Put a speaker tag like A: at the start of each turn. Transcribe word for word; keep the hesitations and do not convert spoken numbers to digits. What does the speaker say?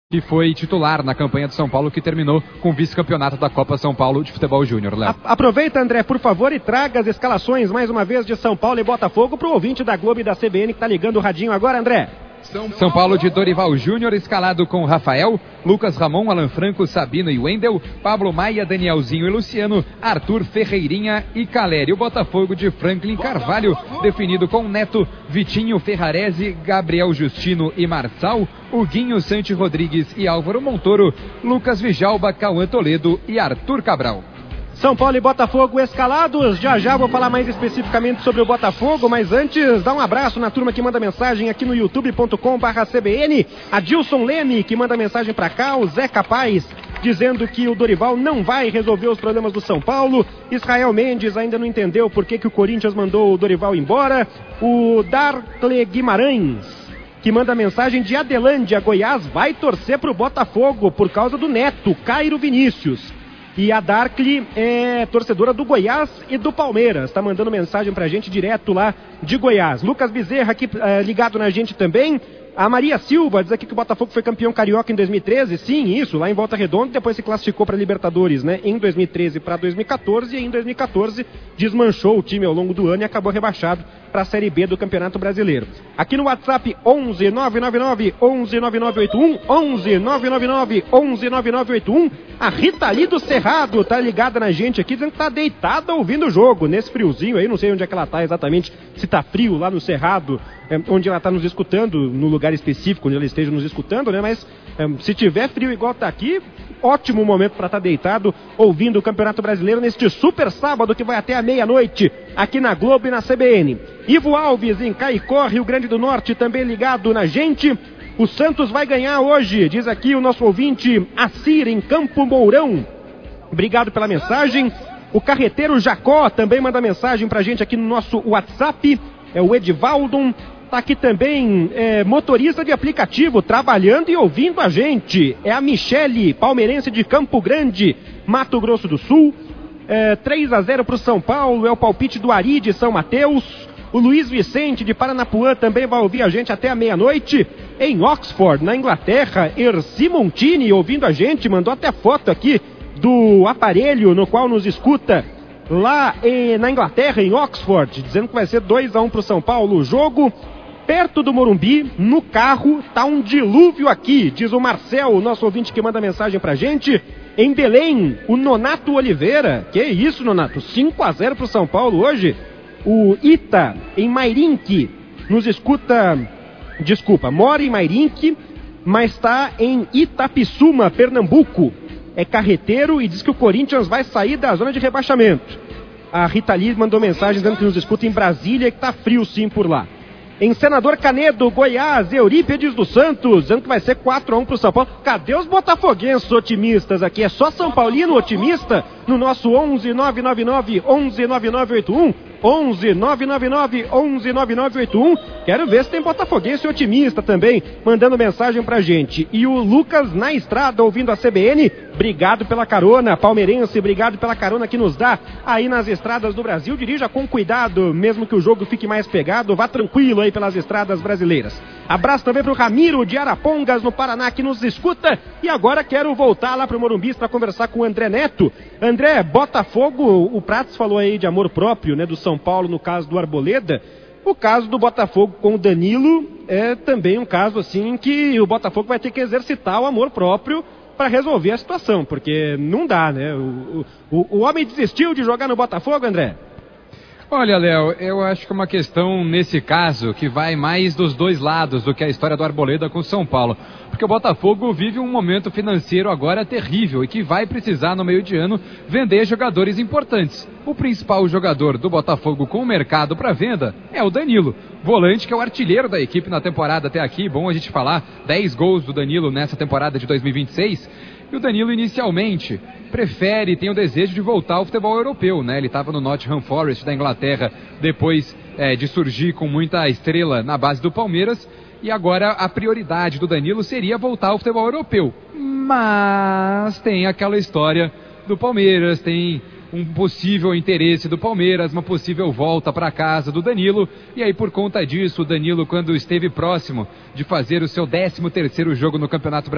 A: que foi titular na campanha do São Paulo, que terminou com o vice-campeonato da Copa São Paulo de Futebol Júnior. Léo.
B: Aproveita, André, por favor, e traga as escalações, mais uma vez, de São Paulo e Botafogo para o ouvinte da Globo e da C B N que está ligando o radinho agora, André.
A: São Paulo de Dorival Júnior, escalado com Rafael, Lucas Ramon, Alan Franco, Sabino e Wendel, Pablo Maia, Danielzinho e Luciano, Arthur, Ferreirinha e Caleri. O Botafogo de Franklin Carvalho, definido com Neto, Vitinho, Ferrarese, Gabriel Justino e Marçal, Huguinho, Santi Rodrigues e Álvaro Montoro, Lucas Vijalba, Cauã Toledo e Arthur Cabral.
B: São Paulo e Botafogo escalados. Já já vou falar mais especificamente sobre o Botafogo, mas antes, dá um abraço na turma que manda mensagem aqui no youtube ponto com barra C B N. A Dilson Leme, que manda mensagem pra cá. O Zé Capaz, dizendo que o Dorival não vai resolver os problemas do São Paulo. Israel Mendes ainda não entendeu por que, que o Corinthians mandou o Dorival embora. O Darcle Guimarães, que manda mensagem de Adelândia, Goiás, vai torcer pro Botafogo por causa do Neto, Cairo Vinícius. E a Darkly é torcedora do Goiás e do Palmeiras. Está mandando mensagem pra gente direto lá de Goiás. Lucas Bezerra aqui é, ligado na gente também. A Maria Silva diz aqui que o Botafogo foi campeão carioca em dois mil e treze. Sim, isso, lá em Volta Redonda. Depois se classificou para Libertadores, né? Em dois mil e treze para dois mil e quatorze. E em dois mil e quatorze desmanchou o time ao longo do ano e acabou rebaixado para a Série B do Campeonato Brasileiro. Aqui no WhatsApp, onze nove nove nove, onze nove nove oito um, onze nove nove nove, onze nove nove oito um. A Rita ali do Cerrado tá ligada na gente aqui, dizendo que tá deitada ouvindo o jogo, nesse friozinho aí, não sei onde é que ela tá exatamente, se tá frio lá no Cerrado, é, onde ela tá nos escutando, no lugar específico onde ela esteja nos escutando, né, mas é, se tiver frio igual tá aqui, ótimo momento para estar tá deitado, ouvindo o Campeonato Brasileiro neste super sábado que vai até a meia-noite, aqui na Globo e na C B N. Ivo Alves, em Caicó, Rio Grande do Norte, também ligado na gente. O Santos vai ganhar hoje, diz aqui o nosso ouvinte Assir, em Campo Mourão. Obrigado pela mensagem. O carreteiro Jacó também manda mensagem pra gente aqui no nosso WhatsApp. É o Edivaldon. Tá aqui também é, motorista de aplicativo, trabalhando e ouvindo a gente. É a Michele, palmeirense de Campo Grande, Mato Grosso do Sul. É, três a zero pro São Paulo, é o palpite do Ari de São Mateus. O Luiz Vicente de Paranapuã também vai ouvir a gente até a meia-noite. Em Oxford, na Inglaterra, Erci Montini ouvindo a gente, mandou até foto aqui do aparelho no qual nos escuta lá em, na Inglaterra, em Oxford, dizendo que vai ser dois a um pro São Paulo o jogo. Perto do Morumbi, no carro, tá um dilúvio aqui, diz o Marcel, nosso ouvinte que manda mensagem pra gente. Em Belém, o Nonato Oliveira, que isso, Nonato, cinco a zero pro São Paulo hoje. O Ita, em Mairinque, nos escuta, desculpa, mora em Mairinque, mas está em Itapissuma, Pernambuco. É carreteiro e diz que o Corinthians vai sair da zona de rebaixamento. A Rita Lee mandou mensagem dizendo que nos escuta em Brasília e que tá frio sim por lá. Em Senador Canedo, Goiás, Eurípides dos Santos, dizendo que vai ser quatro a um pro São Paulo. Cadê os botafoguenses otimistas aqui? É só São Paulino otimista no nosso onze nove nove nove, onze nove nove oito um. onze nove nove nove, onze nove nove oito um. Quero ver se tem botafoguense otimista também, mandando mensagem pra gente. E o Lucas na estrada, ouvindo a C B N, obrigado pela carona, palmeirense, obrigado pela carona que nos dá aí nas estradas do Brasil. Dirija com cuidado, mesmo que o jogo fique mais pegado, vá tranquilo aí pelas estradas brasileiras. Abraço também pro Ramiro de Arapongas, no Paraná, que nos escuta. E agora quero voltar lá pro Morumbi para conversar com o André Neto. André, Botafogo, o Prats falou aí de amor próprio, né, do São Paulo no caso do Arboleda. O caso do Botafogo com o Danilo é também um caso assim que o Botafogo vai ter que exercitar o amor próprio para resolver a situação, porque não dá, né? O, o, o homem desistiu de jogar no Botafogo, André?
A: Olha, Léo, eu acho que é uma questão, nesse caso, que vai mais dos dois lados do que a história do Arboleda com o São Paulo. Porque o Botafogo vive um momento financeiro agora terrível e que vai precisar, no meio de ano, vender jogadores importantes. O principal jogador do Botafogo com o mercado para venda é o Danilo, volante que é o artilheiro da equipe na temporada até aqui. Bom a gente falar, dez gols do Danilo nessa temporada de dois mil e vinte e seis. E o Danilo, inicialmente, prefere, tem o desejo de voltar ao futebol europeu, né? Ele estava no Nottingham Forest da Inglaterra, depois é, de surgir com muita estrela na base do Palmeiras, e agora a prioridade do Danilo seria voltar ao futebol europeu. Mas tem aquela história do Palmeiras, tem um possível interesse do Palmeiras, uma possível volta para casa do Danilo, e aí por conta disso o Danilo, quando esteve próximo de fazer o seu décimo terceiro jogo no Campeonato Brasileiro,